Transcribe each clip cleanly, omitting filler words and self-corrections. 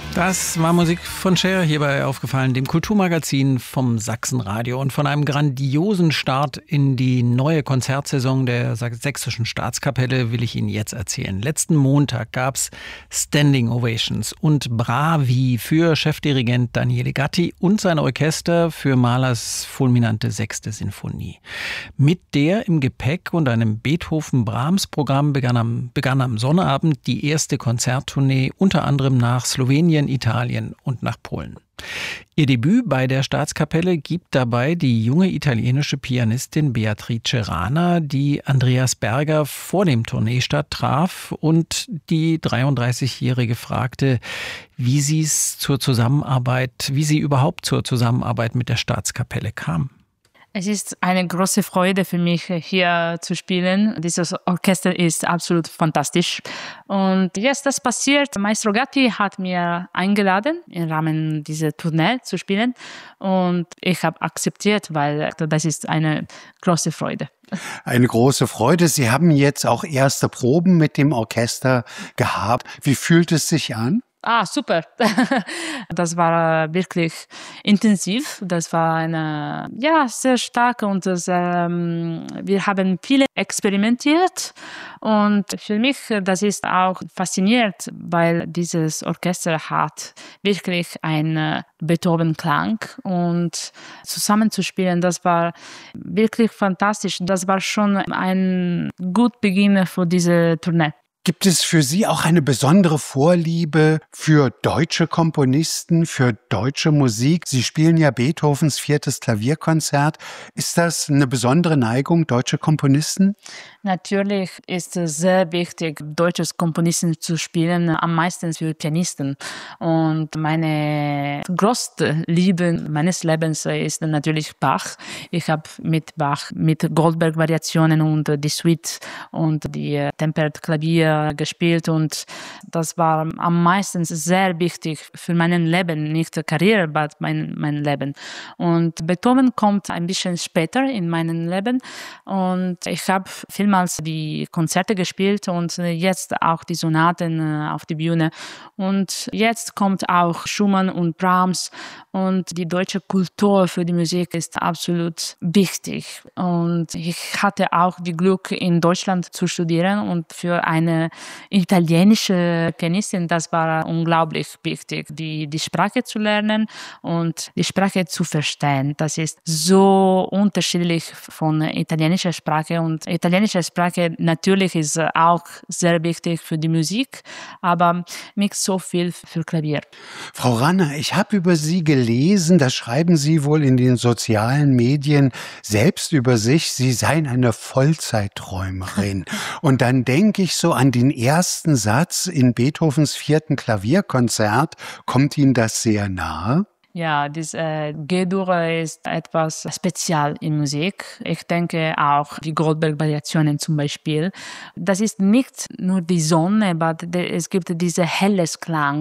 Das war Musik von Cher hierbei aufgefallen, dem Kulturmagazin vom Sachsenradio. Und von einem grandiosen Start in die neue Konzertsaison der Sächsischen Staatskapelle will ich Ihnen jetzt erzählen. Letzten Montag gab's Standing Ovations und Bravi für Chefdirigent Daniele Gatti und sein Orchester für Mahlers fulminante 6. Sinfonie. Mit der im Gepäck und einem Beethoven-Brahms-Programm begann am Sonnabend die erste Konzerttournee, unter anderem nach Slowenien, Italien und nach Polen. Ihr Debüt bei der Staatskapelle gibt dabei die junge italienische Pianistin Beatrice Rana, die Andreas Berger vor dem Tourneestart traf und die 33-Jährige fragte, wie sie überhaupt zur Zusammenarbeit mit der Staatskapelle kam. Es ist eine große Freude für mich, hier zu spielen. Dieses Orchester ist absolut fantastisch. Und jetzt das passiert. Maestro Gatti hat mir eingeladen, im Rahmen dieser Tournee zu spielen. Und ich habe akzeptiert, weil das ist eine große Freude. Eine große Freude. Sie haben jetzt auch erste Proben mit dem Orchester gehabt. Wie fühlt es sich an? Super. Das war wirklich intensiv. Das war eine, sehr starke und wir haben viele experimentiert. Und für mich, das ist auch faszinierend, weil dieses Orchester hat wirklich einen Beethoven-Klang und zusammenzuspielen, das war wirklich fantastisch. Das war schon ein guter Beginn für diese Tournee. Gibt es für Sie auch eine besondere Vorliebe für deutsche Komponisten, für deutsche Musik? Sie spielen ja Beethovens 4. Klavierkonzert. Ist das eine besondere Neigung, deutsche Komponisten? Natürlich ist es sehr wichtig, deutsche Komponisten zu spielen, am meisten für Pianisten. Und meine größte Liebe meines Lebens ist natürlich Bach. Ich habe mit Bach, mit Goldberg-Variationen und die Suite und die Tempered Klavier gespielt. Und das war am meisten sehr wichtig für mein Leben, nicht Karriere, aber mein Leben. Und Beethoven kommt ein bisschen später in meinem Leben. Und ich habe vielmals die Konzerte gespielt und jetzt auch die Sonaten auf die Bühne. Und jetzt kommt auch Schumann und Brahms und die deutsche Kultur für die Musik ist absolut wichtig. Und ich hatte auch die Glück, in Deutschland zu studieren und für eine italienische Pianistin, das war unglaublich wichtig, die Sprache zu lernen und die Sprache zu verstehen. Das ist so unterschiedlich von italienischer Sprache und italienische Sprache natürlich ist auch sehr wichtig für die Musik, aber nicht so viel für Klavier. Frau Rana, ich habe über Sie gelesen, das schreiben Sie wohl in den sozialen Medien selbst über sich, Sie seien eine Vollzeitträumerin. Und dann denke ich so an den ersten Satz in Beethovens 4. Klavierkonzert. Kommt Ihnen das sehr nahe? Ja, diese G-Dur ist etwas speziell in Musik. Ich denke auch die Goldberg-Variationen zum Beispiel. Das ist nicht nur die Sonne, aber es gibt diese helles Klang.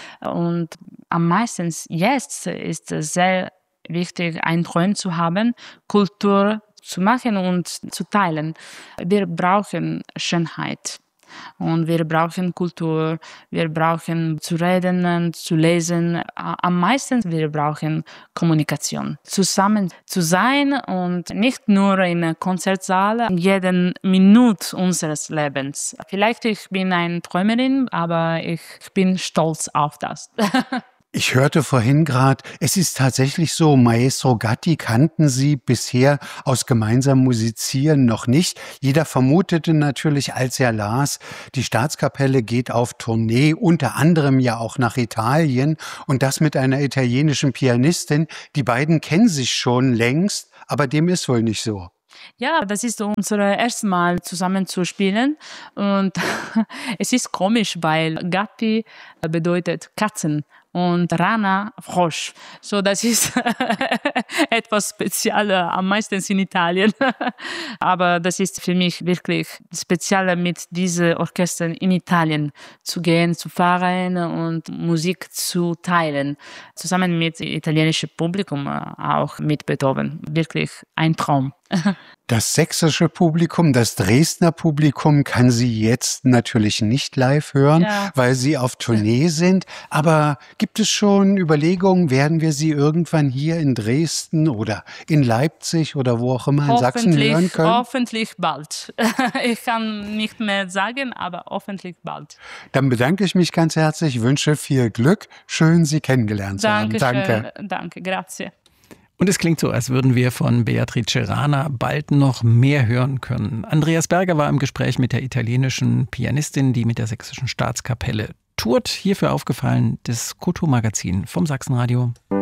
Und am meisten jetzt ist es sehr wichtig, einen Freund zu haben, Kultur zu machen und zu teilen. Wir brauchen Schönheit. Und wir brauchen Kultur, wir brauchen zu reden und zu lesen. Am meisten wir brauchen Kommunikation. Zusammen zu sein und nicht nur in einem Konzertsaal, jede Minute unseres Lebens. Vielleicht ich bin eine Träumerin, aber ich bin stolz auf das. Ich hörte vorhin gerade, es ist tatsächlich so, Maestro Gatti kannten Sie bisher aus gemeinsamem Musizieren noch nicht. Jeder vermutete natürlich, als er las, die Staatskapelle geht auf Tournee, unter anderem ja auch nach Italien und das mit einer italienischen Pianistin. Die beiden kennen sich schon längst, aber dem ist wohl nicht so. Ja, das ist unser erstes Mal zusammen zu spielen und es ist komisch, weil Gatti bedeutet Katzen und Rana Frosch. So, das ist etwas Spezielles, am meisten in Italien. Aber das ist für mich wirklich speziell, mit diesen Orchestern in Italien zu gehen, zu fahren und Musik zu teilen. Zusammen mit dem italienischen Publikum, auch mit Beethoven. Wirklich ein Traum. Das sächsische Publikum, das Dresdner Publikum kann Sie jetzt natürlich nicht live hören, weil Sie auf Tournee sind. Aber gibt es schon Überlegungen, werden wir Sie irgendwann hier in Dresden oder in Leipzig oder wo auch immer in Sachsen hören können? Hoffentlich bald. Ich kann nicht mehr sagen, aber hoffentlich bald. Dann bedanke ich mich ganz herzlich, wünsche viel Glück. Schön, Sie kennengelernt zu haben. Danke. Danke, grazie. Und es klingt so, als würden wir von Beatrice Rana bald noch mehr hören können. Andreas Berger war im Gespräch mit der italienischen Pianistin, die mit der Sächsischen Staatskapelle tourt. Hierfür aufgefallen das Kulturmagazin vom Sachsenradio.